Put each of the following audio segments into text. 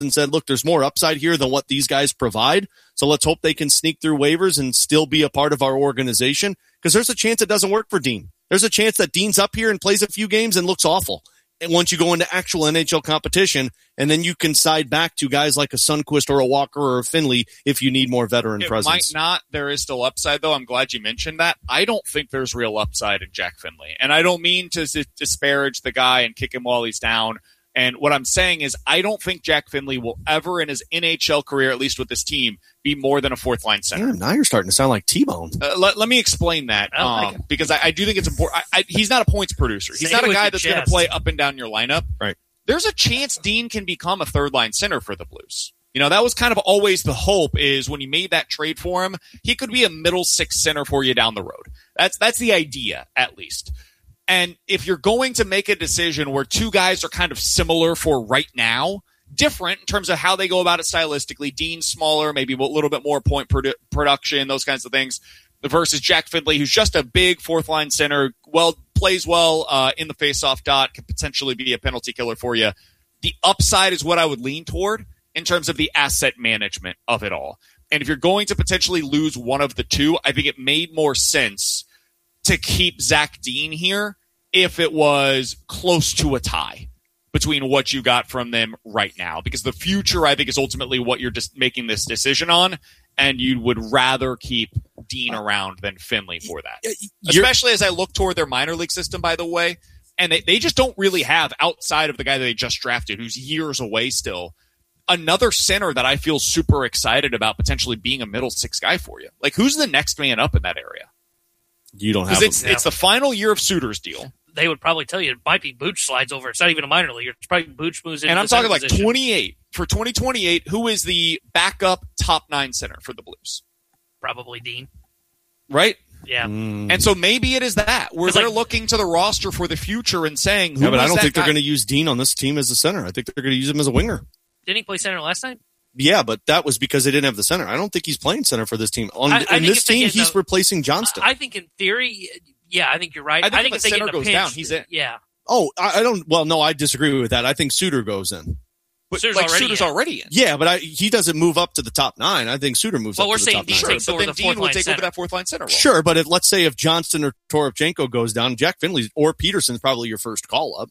and said, look, there's more upside here than what these guys provide. So let's hope they can sneak through waivers and still be a part of our organization, because there's a chance it doesn't work for Dean. There's a chance that Dean's up here and plays a few games and looks awful. And once you go into actual NHL competition, and then you can side back to guys like a Sundqvist or a Walker or a Finley if you need more veteran presence. It might not. There is still upside, though. I'm glad you mentioned that. I don't think there's real upside in Jack Finley. And I don't mean to disparage the guy and kick him while he's down. And what I'm saying is I don't think Jack Finley will ever in his NHL career, at least with this team, be more than a fourth-line center. Damn, now you're starting to sound like T-Bone. Let me explain that, because I do think it's important. He's not a points producer. He's not a guy that's going to play up and down your lineup. Right. There's a chance Dean can become a third-line center for the Blues. That was kind of always the hope, is when you made that trade for him, he could be a middle six center for you down the road. That's the idea, at least. And if you're going to make a decision where two guys are kind of similar for right now, different in terms of how they go about it stylistically, Dean's smaller, maybe a little bit more point production, those kinds of things, versus Jack Finley, who's just a big fourth-line center, plays well in the face-off dot, can potentially be a penalty killer for you. The upside is what I would lean toward in terms of the asset management of it all. And if you're going to potentially lose one of the two, I think it made more sense to keep Zach Dean here if it was close to a tie between what you got from them right now. Because the future, I think, is ultimately what you're just making this decision on, and you would rather keep Dean around than Finley for that. Especially as I look toward their minor league system, by the way, and they just don't really have, outside of the guy that they just drafted, who's years away still, another center that I feel super excited about potentially being a middle six guy for you. Like, who's the next man up in that area? You don't have Because it's the final year of Suter's deal. They would probably tell you it might be Booch slides over. It's not even a minor league. It's probably Booch moves into and I'm talking like position. 28. For 2028, who is the backup top 9 center for the Blues? Probably Dean. Right? Yeah. And so maybe it is that, where they're looking to the roster for the future and saying, but I don't think they're going to use Dean on this team as a center. I think they're going to use him as a winger. Didn't he play center last night? Yeah, but that was because they didn't have the center. I don't think he's playing center for this team. In this team, he's replacing Johnston. I think in theory, yeah, I think you're right. I think if the center goes pinch, down, he's in. Yeah. Oh, I don't. Well, no, I disagree with that. I think Suter goes in. But Suter's already in. Yeah, but he doesn't move up to the top 9. I think Suter moves up to the top 9. Sure, but then Dean would take over that fourth-line center role. Sure, but let's say if Johnston or Toropchenko goes down, Jack Finley or Peterson's probably your first call-up.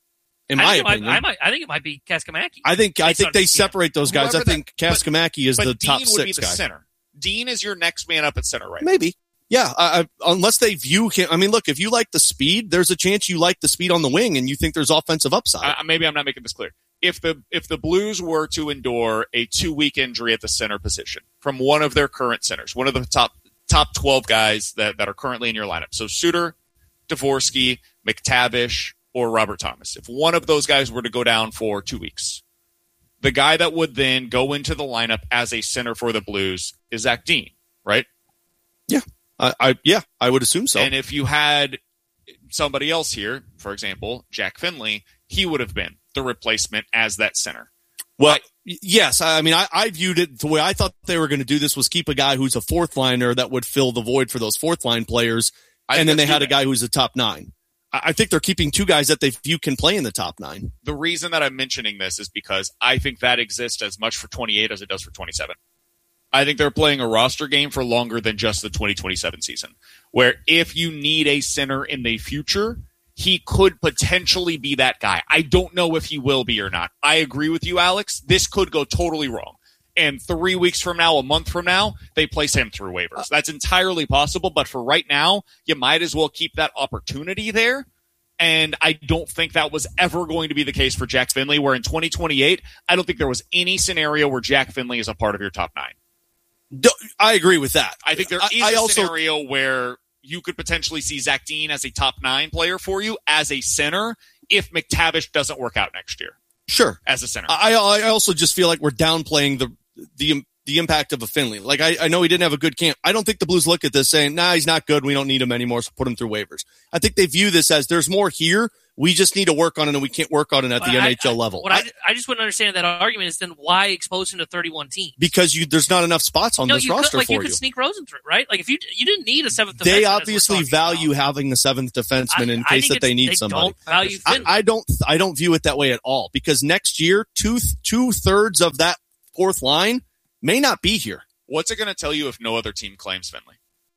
In my opinion. I think it might be Kaskimaki. I think they separate those guys. I think Kaskimaki is the top 6 guy. Dean would be the center. Dean is your next man up at center right now. Maybe. Yeah, unless they view him. I mean, look, if you like the speed, there's a chance you like the speed on the wing and you think there's offensive upside. Maybe I'm not making this clear. If the Blues were to endure a 2-week injury at the center position from one of their current centers, one of the top 12 guys that are currently in your lineup, so Suter, Dvorsky, McTavish, or Robert Thomas, if one of those guys were to go down for 2 weeks, the guy that would then go into the lineup as a center for the Blues is Zach Dean, right? Yeah. I would assume so. And if you had somebody else here, for example, Jack Finley, he would have been the replacement as that center. Well, yes. I mean, I viewed it the way I thought they were going to do this was keep a guy who's a fourth liner that would fill the void for those fourth line players. And then they had a guy who's a top 9. I think they're keeping 2 guys that they view can play in the top 9. The reason that I'm mentioning this is because I think that exists as much for 28 as it does for 27. I think they're playing a roster game for longer than just the 2027 season, where if you need a center in the future, he could potentially be that guy. I don't know if he will be or not. I agree with you, Alex. This could go totally wrong. And 3 weeks from now, a month from now, they place him through waivers. That's entirely possible. But for right now, you might as well keep that opportunity there. And I don't think that was ever going to be the case for Jack Finley, where in 2028, I don't think there was any scenario where Jack Finley is a part of your top 9. I agree with that. I think there is a scenario where you could potentially see Zach Dean as a top 9 player for you as a center if McTavish doesn't work out next year. Sure. As a center. I also just feel like we're downplaying the impact of a Finley. Like, I know he didn't have a good camp. I don't think the Blues look at this saying, nah, he's not good. We don't need him anymore, so put him through waivers. I think they view this as there's more here, we just need to work on it, and we can't work on it at the NHL level. What I just wouldn't understand that argument is then why expose him to 31 teams? Because there's not enough spots on this roster for you. You could sneak Rosen through, right? Like if you didn't need a seventh defenseman. They obviously value having the seventh defenseman in case that they need somebody. Don't value Finley. I don't view it that way at all, because next year, two-thirds of that fourth line may not be here. What's it going to tell you if no other team claims Finley?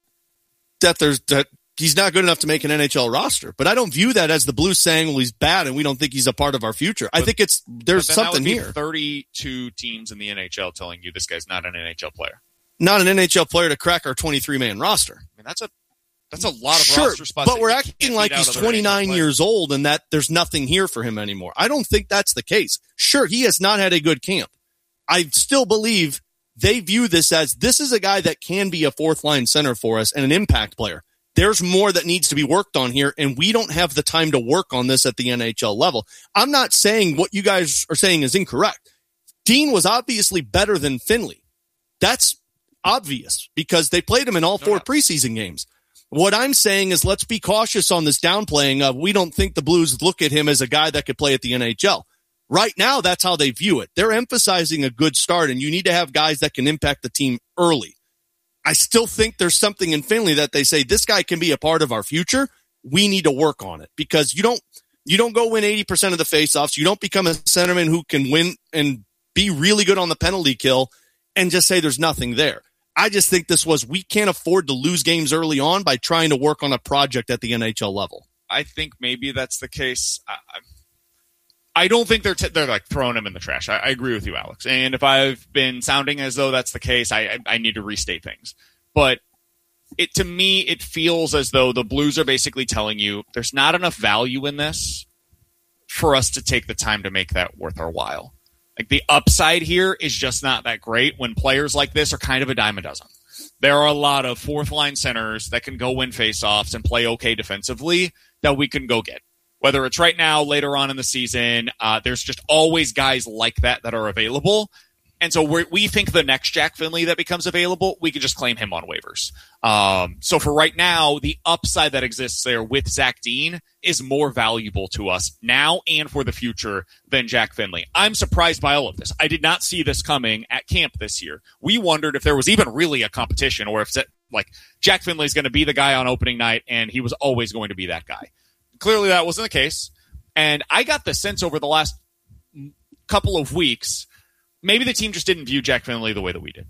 That he's not good enough to make an NHL roster. But I don't view that as the Blues saying, well, he's bad and we don't think he's a part of our future. I think there's something here. 32 teams in the NHL telling you this guy's not an NHL player. Not an NHL player to crack our 23-man roster. I mean, that's a lot of roster spots. But we're acting like he's 29 years old and that there's nothing here for him anymore. I don't think that's the case. Sure, he has not had a good camp. I still believe they view this is a guy that can be a fourth-line center for us and an impact player. There's more that needs to be worked on here, and we don't have the time to work on this at the NHL level. I'm not saying what you guys are saying is incorrect. Dean was obviously better than Finley. That's obvious because they played him in all four preseason games. What I'm saying is let's be cautious on this downplaying of we don't think the Blues look at him as a guy that could play at the NHL. Right now, that's how they view it. They're emphasizing a good start, and you need to have guys that can impact the team early. I still think there's something in Finley that they say, this guy can be a part of our future. We need to work on it because you don't go win 80% of the faceoffs. You don't become a centerman who can win and be really good on the penalty kill and just say there's nothing there. I just think we can't afford to lose games early on by trying to work on a project at the NHL level. I think maybe that's the case. I don't think they're like throwing him in the trash. I agree with you, Alex. And if I've been sounding as though that's the case, I need to restate things. But to me, it feels as though the Blues are basically telling you there's not enough value in this for us to take the time to make that worth our while. Like the upside here is just not that great when players like this are kind of a dime a dozen. There are a lot of fourth line centers that can go win faceoffs and play okay defensively that we can go get. Whether it's right now, later on in the season, there's just always guys like that are available. And so we think the next Jack Finley that becomes available, we can just claim him on waivers. So for right now, the upside that exists there with Zach Dean is more valuable to us now and for the future than Jack Finley. I'm surprised by all of this. I did not see this coming at camp this year. We wondered if there was even really a competition or if Jack Finley is going to be the guy on opening night and he was always going to be that guy. Clearly that wasn't the case. And I got the sense over the last couple of weeks, maybe the team just didn't view Jack Finley the way that we did.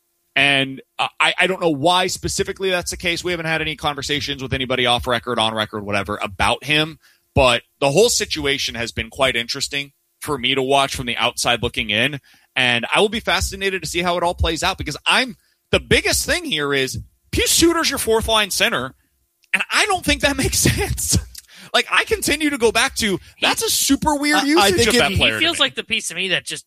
And I don't know why specifically that's the case. We haven't had any conversations with anybody off record, on record, whatever, about him. But the whole situation has been quite interesting for me to watch from the outside looking in. And I will be fascinated to see how it all plays out because the biggest thing here is Pius Suter's your fourth line center. And I don't think that makes sense. Like, I continue to go back to, that's a super weird usage of that player. He feels like the piece to me that just,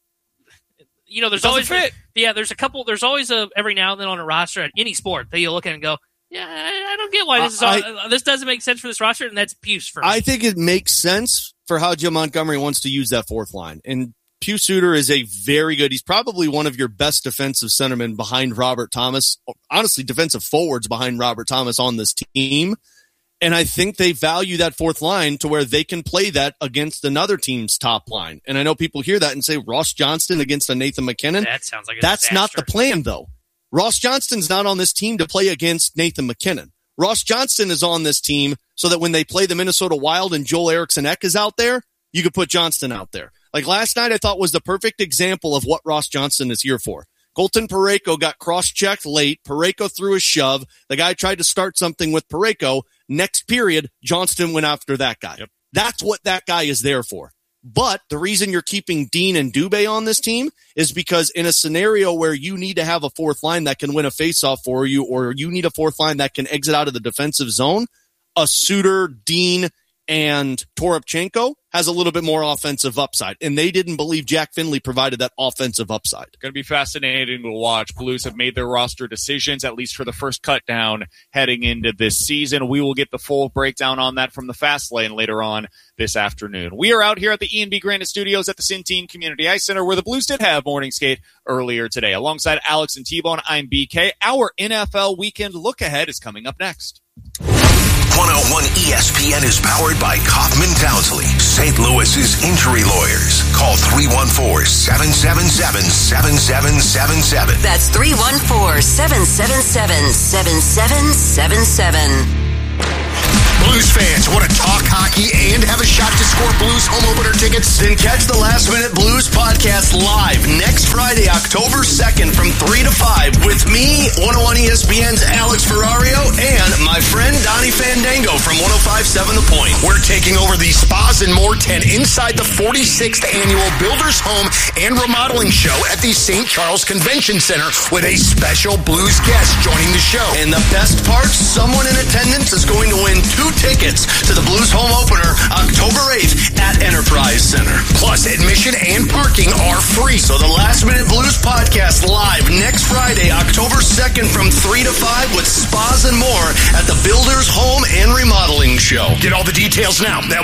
there's always fit. There's always every now and then on a roster at any sport that you look at and go, yeah, I don't get why this doesn't make sense for this roster, and that's Pius for me. I think it makes sense for how Jim Montgomery wants to use that fourth line. And Pius Suter is a very good, he's probably one of your best defensive centermen behind Robert Thomas, honestly, defensive forwards behind Robert Thomas on this team. And I think they value that fourth line to where they can play that against another team's top line. And I know people hear that and say Ross Johnston against a Nathan McKinnon. That sounds like that's disaster. Not the plan, though. Ross Johnston's not on this team to play against Nathan McKinnon. Ross Johnston is on this team so that when they play the Minnesota Wild and Joel Eriksson-Ek is out there, you could put Johnston out there. Like last night, I thought was the perfect example of what Ross Johnston is here for. Colton Parayko got cross-checked late. Parayko threw a shove. The guy tried to start something with Parayko. Next period, Johnston went after that guy. Yep. That's what that guy is there for. But the reason you're keeping Dean and Dubé on this team is because in a scenario where you need to have a fourth line that can win a faceoff for you, or you need a fourth line that can exit out of the defensive zone, a Suter, Dean, and Toropchenko has a little bit more offensive upside. And they didn't believe Jack Finley provided that offensive upside. Going to be fascinating to watch. Blues have made their roster decisions, at least for the first cut down heading into this season. We will get the full breakdown on that from the Fast Lane later on this afternoon. We are out here at the E&B Granite Studios at the Centene Community Ice Center, where the Blues did have morning skate earlier today. Alongside Alex and T-Bone, I'm BK. Our NFL weekend look ahead is coming up next. 101 ESPN is powered by Kaufman Townsley, St. Louis's injury lawyers. Call 314-777-7777. That's 314-777-7777. Blues fans want to talk hockey and have a shot to score Blues home opener tickets? Then catch the Last Minute Blues podcast live next Friday, October 2nd from 3 to 5 with me, 101 ESPN's Alex Ferrario, and my friend Donnie Fandango from 105.7 The Point. We're taking over the Spas and More 10 inside the 46th annual Builders Home and Remodeling Show at the St. Charles Convention Center with a special Blues guest joining the show. And the best part, someone in attendance is going to win 2 tickets to the Blues home opener October 8th at Enterprise Center. Plus, admission and parking are free. So the Last Minute Blues podcast live next Friday, October 2nd from 3 to 5 with Spas and More at the Builders Home and Remodeling Show. Get all the details now at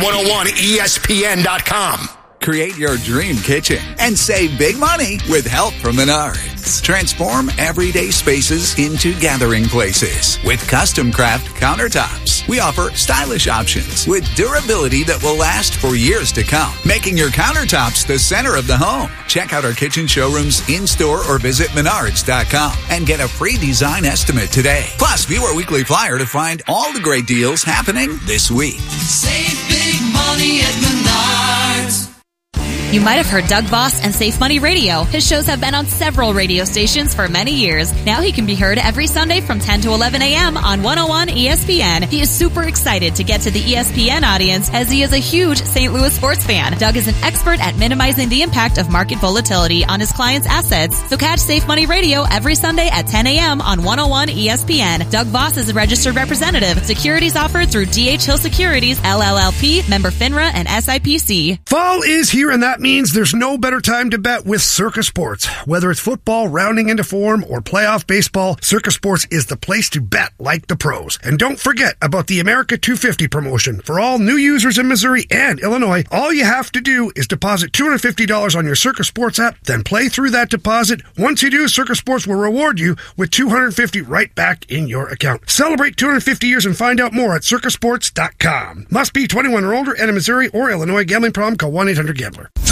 101ESPN.com. Create your dream kitchen and save big money with help from Menards. Transform everyday spaces into gathering places with custom craft countertops. We offer stylish options with durability that will last for years to come, making your countertops the center of the home. Check out our kitchen showrooms in-store or visit Menards.com and get a free design estimate today. Plus, view our weekly flyer to find all the great deals happening this week. Save big money at Menards. You might have heard Doug Voss and Safe Money Radio. His shows have been on several radio stations for many years. Now he can be heard every Sunday from 10 to 11 a.m. on 101 ESPN. He is super excited to get to the ESPN audience as he is a huge St. Louis sports fan. Doug is an expert at minimizing the impact of market volatility on his clients' assets. So catch Safe Money Radio every Sunday at 10 a.m. on 101 ESPN. Doug Voss is a registered representative. Securities offered through D.H. Hill Securities, LLLP, member FINRA, and SIPC. Fall is here, and that means there's no better time to bet with Circa Sports. Whether it's football rounding into form or playoff baseball, Circa Sports is the place to bet like the pros. And don't forget about the America 250 promotion. For all new users in Missouri and Illinois, all you have to do is deposit $250 on your Circa Sports app, then play through that deposit. Once you do, Circa Sports will reward you with $250 right back in your account. Celebrate 250 years and find out more at circasports.com. Must be 21 or older and in Missouri or Illinois. Gambling problem? Call 1-800-GAMBLER.